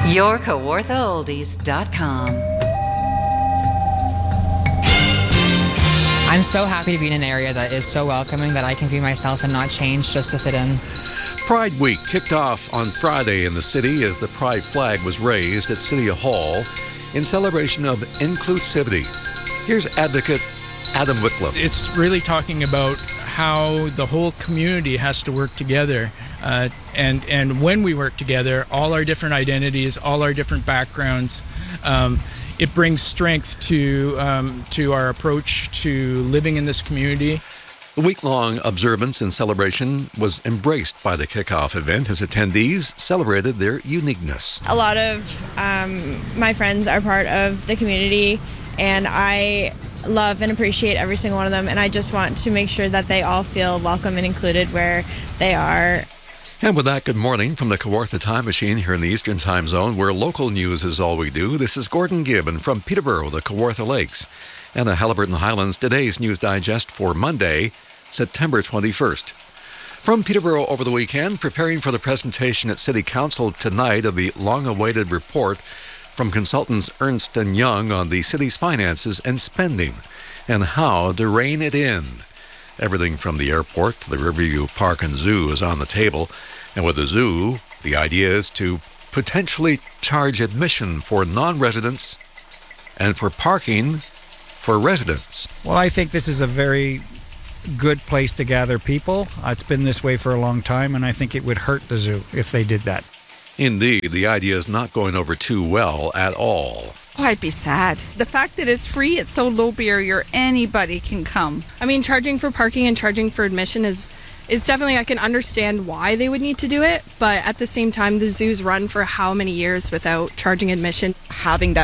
YourKawarthaOldies.com. I'm so happy to be in an area that is so welcoming that I can be myself and not change just to fit in. Pride Week kicked off on Friday in the city as the Pride flag was raised at City Hall in celebration of inclusivity. Here's advocate Adam Wycliffe. It's really talking about how the whole community has to work together. And when we work together, all our different identities, all our different backgrounds, it brings strength to our approach to living in this community. The week-long observance and celebration was embraced by the kickoff event as attendees celebrated their uniqueness. A lot of my friends are part of the community, and I love and appreciate every single one of them, and I just want to make sure that they all feel welcome and included where they are. And with that, good morning from the Kawartha Time Machine here in the Eastern Time Zone, where local news is all we do. This is Gordon Gibbon from Peterborough, the Kawartha Lakes, and the Haliburton Highlands. Today's News Digest for Monday, September 21st. From Peterborough over the weekend, preparing for the presentation at City Council tonight of the long-awaited report from consultants Ernst & Young on the city's finances and spending and how to rein it in. Everything from the airport to the Riverview Park and Zoo is on the table. And with the zoo, the idea is to potentially charge admission for non-residents and for parking for residents. Well, I think this is a very good place to gather people. It's been this way for a long time, and I think it would hurt the zoo if they did that. Indeed, the idea is not going over too well at all. Oh, I'd be sad. The fact that it's free, it's so low barrier, anybody can come. I mean, charging for parking and charging for admission is definitely, I can understand why they would need to do it, but at the same time, the zoo's run for how many years without charging admission? Having that